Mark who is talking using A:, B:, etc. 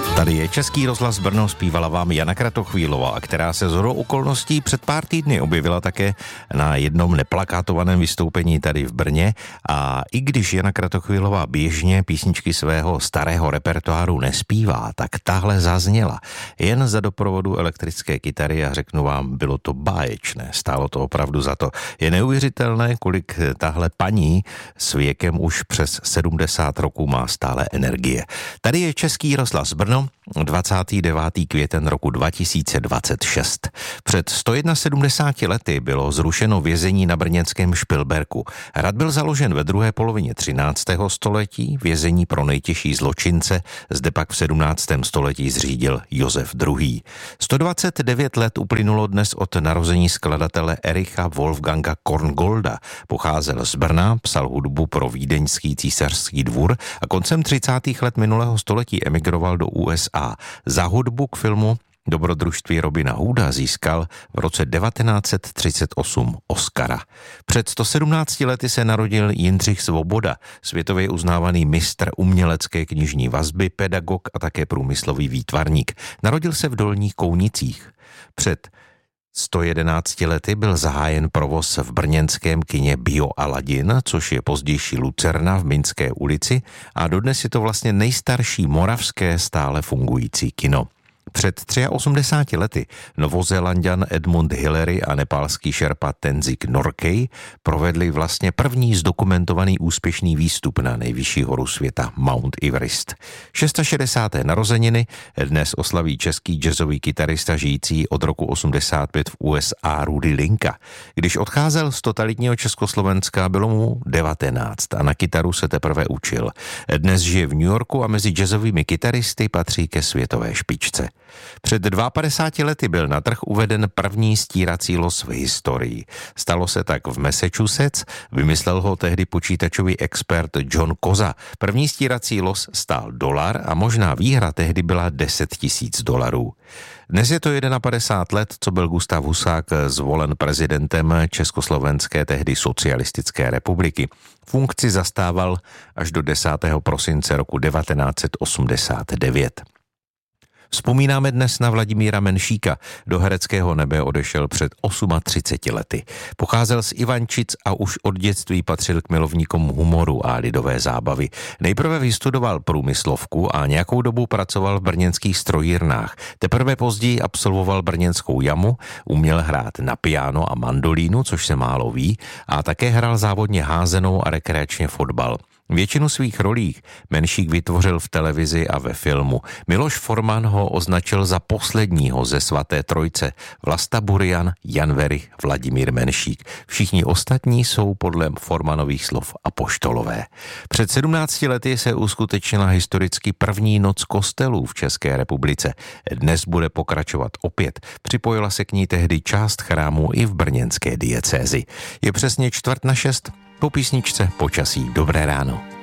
A: Tady je Český rozhlas Brno, zpívala vám Jana Kratochvílová, která se shodou okolností před pár týdny objevila také na jednom neplakátovaném vystoupení tady v Brně. A i když Jana Kratochvílová běžně písničky svého starého repertoáru nespívá, tak tahle zazněla. Jen za doprovodu elektrické kytary a řeknu vám, bylo to báječné, stálo to opravdu za to. Je neuvěřitelné, kolik tahle paní s věkem už přes 70 roků má stále energie. Tady je Český rozhlas Brno, 29. květen roku 2026. Před 171 lety bylo zrušeno vězení na brněnském Špilberku. Hrad byl založen ve druhé polovině 13. století, vězení pro nejtěžší zločince zde pak v 17. století zřídil Josef II. 129 let uplynulo dnes od narození skladatele Ericha Wolfganga Korngolda. Pocházel z Brna, psal hudbu pro vídeňský císařský dvůr a koncem 30. let minulého století emigroval do USA. Za hudbu k filmu Dobrodružství Robina Hooda získal v roce 1938 Oscara. Před 117 lety se narodil Jindřich Svoboda, světově uznávaný mistr umělecké knižní vazby, pedagog a také průmyslový výtvarník. Narodil se v Dolních Kounicích. Před 111 lety byl zahájen provoz v brněnském kině Bio Aladin, což je pozdější Lucerna v Minské ulici a dodnes je to vlastně nejstarší moravské stále fungující kino. Před 83 lety Novozélanďan Edmund Hillary a nepálský šerpa Tenzing Norgay provedli vlastně první zdokumentovaný úspěšný výstup na nejvyšší horu světa Mount Everest. 660. narozeniny dnes oslaví český jazzový kytarista žijící od roku 85 v USA Rudy Linka. Když odcházel z totalitního Československa, bylo mu 19 a na kytaru se teprve učil. Dnes žije v New Yorku a mezi jazzovými kytaristy patří ke světové špičce. Před 52 lety byl na trh uveden první stírací los v historii. Stalo se tak v Massachusetts, vymyslel ho tehdy počítačový expert John Koza. První stírací los stál $1 a možná výhra tehdy byla $10,000. Dnes je to 51 let, co byl Gustav Husák zvolen prezidentem Československé tehdy socialistické republiky. Funkci zastával až do 10. prosince roku 1989. Vzpomínáme dnes na Vladimíra Menšíka. Do hereckého nebe odešel před 38 lety. Pocházel z Ivančic a už od dětství patřil k milovníkům humoru a lidové zábavy. Nejprve vystudoval průmyslovku a nějakou dobu pracoval v brněnských strojírnách. Teprve později absolvoval brněnskou jamu, uměl hrát na piano a mandolínu, což se málo ví, a také hrál závodně házenou a rekreačně fotbal. Většinu svých rolí Menšík vytvořil v televizi a ve filmu. Miloš Forman ho označil za posledního ze svaté trojce. Vlasta Burian, Jan Werich, Vladimír Menšík. Všichni ostatní jsou podle Formanových slov apoštolové. Před 17 lety se uskutečnila historicky první noc kostelů v České republice. Dnes bude pokračovat opět. Připojila se k ní tehdy část chrámu i v brněnské diecézi. Je přesně 5:45. Po písničce počasí. Dobré ráno.